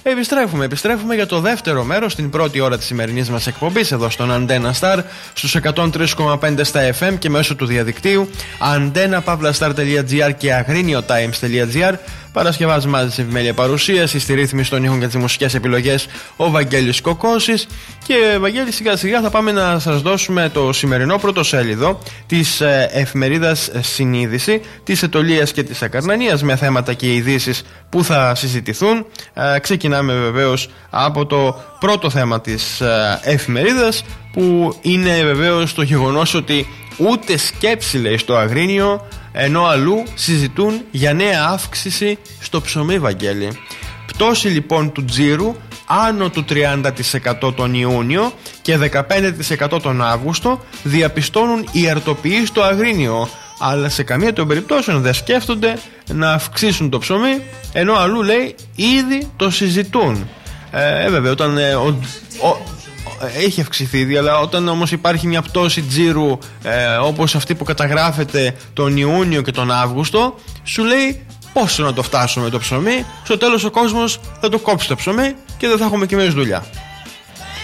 Επιστρέφουμε για το δεύτερο μέρος, την πρώτη ώρα της σημερινής μας εκπομπής εδώ στον Antenna Star στους 103,5 στα FM και μέσω του διαδικτύου antenna-star.gr και agriniotimes.gr. Παρασκευάζει μαζί σε επιμέλεια παρουσίαση, στη ρύθμιση των ήχων και τις μουσικές επιλογές ο Βαγγέλης Κοκώσης. Και Βαγγέλη, σιγά σιγά θα πάμε να σας δώσουμε το σημερινό πρωτοσέλιδο της εφημερίδας Συνείδηση, της Ετωλείας και της Ακαρνανίας, με θέματα και ειδήσεις που θα συζητηθούν. Ξεκινάμε βεβαίως από το πρώτο θέμα της εφημερίδας, που είναι βεβαίως το γεγονός ότι ούτε σκέψη, λέει, στο Αγρίνιο, ενώ αλλού συζητούν για νέα αύξηση στο ψωμί, Βαγγέλη. Πτώση λοιπόν του τζίρου άνω του 30% τον Ιούνιο και 15% τον Αύγουστο διαπιστώνουν οι αρτοποιοί στο Αγρίνιο, αλλά σε καμία των περιπτώσεων δεν σκέφτονται να αυξήσουν το ψωμί, ενώ αλλού, λέει, ήδη το συζητούν. Βέβαια, όταν έχει αυξηθεί ήδη, αλλά όταν όμως υπάρχει μια πτώση τζίρου όπως αυτή που καταγράφεται τον Ιούνιο και τον Αύγουστο, σου λέει πόσο να το φτάσουμε το ψωμί. Στο τέλος ο κόσμος θα το κόψει το ψωμί και δεν θα έχουμε και εμείς δουλειά.